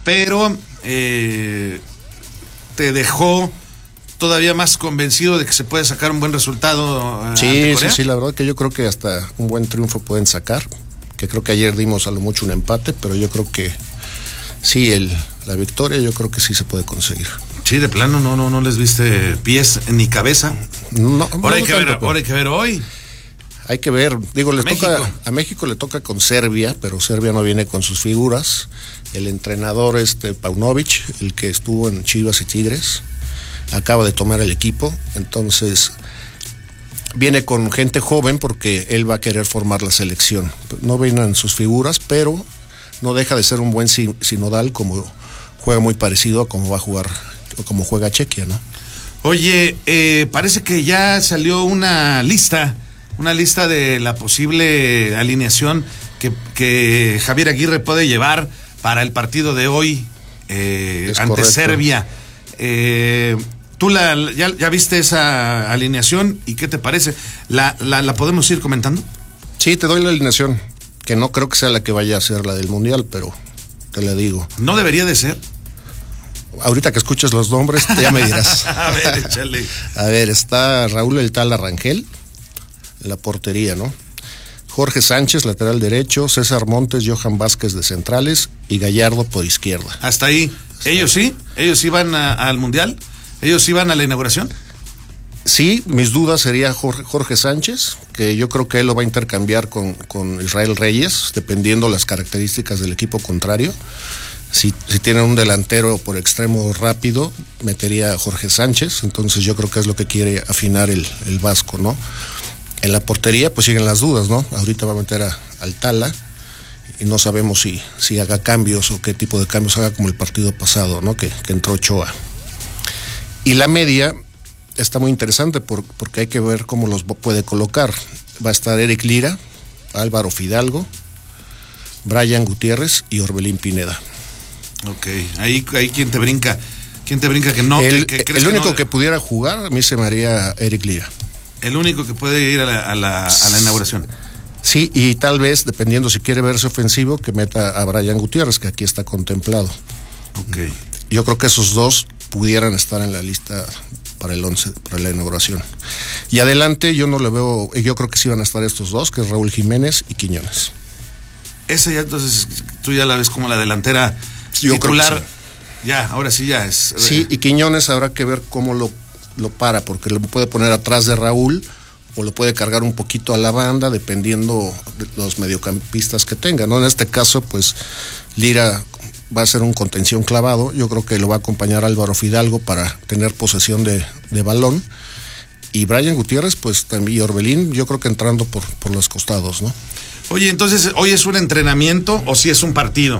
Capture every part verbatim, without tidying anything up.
pero eh, te dejó todavía más convencido de que se puede sacar un buen resultado. Sí, sí, sí, la verdad que yo creo que hasta un buen triunfo pueden sacar, que creo que ayer dimos a lo mucho un empate, pero yo creo que sí, el, la victoria yo creo que sí se puede conseguir. Sí, de plano no, no, no les viste pies ni cabeza. No, ahora, no hay que tanto, ver, ahora hay que ver hoy. Hay que ver, digo, les México. toca, a México le toca con Serbia, pero Serbia no viene con sus figuras. El entrenador este Paunovic, el que estuvo en Chivas y Tigres, acaba de tomar el equipo, entonces viene con gente joven porque él va a querer formar la selección. No vienen sus figuras, pero no deja de ser un buen sinodal, como juega muy parecido a cómo va a jugar, o como juega Chequia, ¿no? Oye, eh, parece que ya salió una lista, una lista de la posible alineación que, que Javier Aguirre puede llevar para el partido de hoy eh, ante correcto. Serbia. Eh, ¿Tú la, ya, ya viste esa alineación y qué te parece? ¿La, la, ¿La podemos ir comentando? Sí, te doy la alineación, que no creo que sea la que vaya a ser la del Mundial, pero te la digo. ¿No debería de ser? Ahorita que escuches los nombres, ya me dirás. A ver, échale. A ver, está Raúl El Tal Arrangel en la portería, ¿no? Jorge Sánchez, lateral derecho, César Montes, Johan Vázquez de centrales y Gallardo por izquierda. Hasta ahí. Hasta ¿Ellos ahí. sí? ¿Ellos sí van a, al Mundial? ¿Ellos sí van a la inauguración? Sí, mis dudas sería Jorge, Jorge Sánchez, que yo creo que él lo va a intercambiar con, con Israel Reyes, dependiendo las características del equipo contrario. Si, si tienen un delantero por extremo rápido, metería a Jorge Sánchez, entonces yo creo que es lo que quiere afinar el, el Vasco, ¿no? En la portería, pues siguen las dudas, ¿no? Ahorita va a meter a Altala y no sabemos si, si haga cambios o qué tipo de cambios haga como el partido pasado, ¿no? Que, que entró Ochoa. Y la media está muy interesante por, porque hay que ver cómo los puede colocar. Va a estar Eric Lira, Álvaro Fidalgo, Brian Gutiérrez y Orbelín Pineda. Ok, ahí, ahí quién te brinca, quién te brinca que no. El, que, que el único que, no, que pudiera jugar, a mí se me haría Eric Lira. El único que puede ir a la, a la, a la inauguración. Sí, y tal vez, dependiendo si quiere verse ofensivo, que meta a Brian Gutiérrez, que aquí está contemplado. Ok. Yo creo que esos dos pudieran estar en la lista para el once, para la inauguración. Y adelante yo no le veo, yo creo que sí van a estar estos dos, que es Raúl Jiménez y Quiñones. Esa ya entonces, tú ya la ves como la delantera yo titular. Creo que sí. Ya, ahora sí ya es. Sí, y Quiñones habrá que ver cómo lo, lo para, porque lo puede poner atrás de Raúl o lo puede cargar un poquito a la banda, dependiendo de los mediocampistas que tenga, ¿no? En este caso, pues, Lira va a ser un contención clavado. Yo creo que lo va a acompañar Álvaro Fidalgo para tener posesión de, de balón. Y Brian Gutiérrez, pues también, y Orbelín, yo creo que entrando por, por los costados, ¿no? Oye, entonces, ¿hoy es un entrenamiento o si es un partido?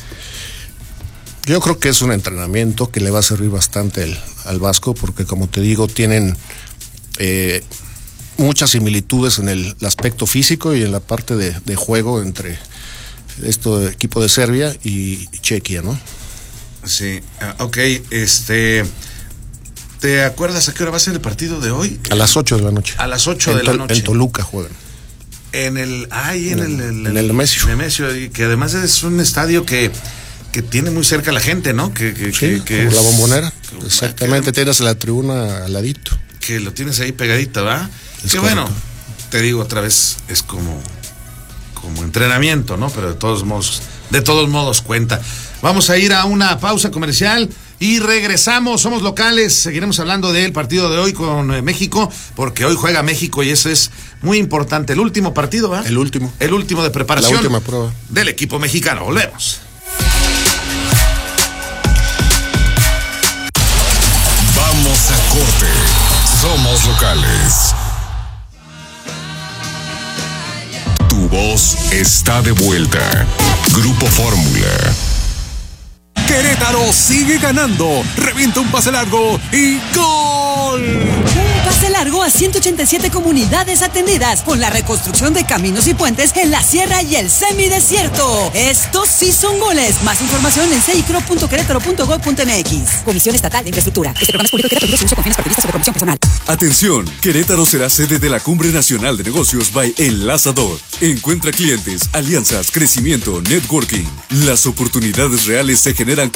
Yo creo que es un entrenamiento que le va a servir bastante el, al Vasco, porque como te digo, tienen eh, muchas similitudes en el, el aspecto físico y en la parte de, de juego entre este equipo de Serbia y Chequia, ¿no? Sí, uh, ok, este, ¿te acuerdas a qué hora va a ser el partido de hoy? A las ocho de la noche. A las ocho en de Tol- la noche. En Toluca juegan. En el, ay, en, en el, el, en el Nemesio. Nemesio, que además es un estadio que, que tiene muy cerca a la gente, ¿no? Que, que, sí, que, que como es, la Bombonera. que, Exactamente, que, tienes la tribuna al ladito. Que lo tienes ahí pegadita, ¿va? Es que correcto. bueno, te digo otra vez, es como, como entrenamiento, ¿no? Pero de todos modos, de todos modos cuenta. Vamos a ir a una pausa comercial y regresamos. Somos locales, seguiremos hablando del partido de hoy con eh, México, porque hoy juega México y eso es muy importante. El último partido, ¿va? El último. El último de preparación. La última prueba del equipo mexicano. Volvemos. Vamos a corte. Somos locales. Tu voz está de vuelta. Grupo Fórmula. Querétaro sigue ganando. Revienta un pase largo y ¡gol! Un pase largo a ciento ochenta y siete comunidades atendidas con la reconstrucción de caminos y puentes en la sierra y el semidesierto. Estos sí son goles. Más información en seicro punto querétaro punto gov punto m x. Comisión Estatal de Infraestructura. Este programa es público y queda prohibido su uso con fines partidistas o de promoción personal. Atención, Querétaro será sede de la Cumbre Nacional de Negocios by Enlazador. Encuentra clientes, alianzas, crecimiento, networking. Las oportunidades reales se generan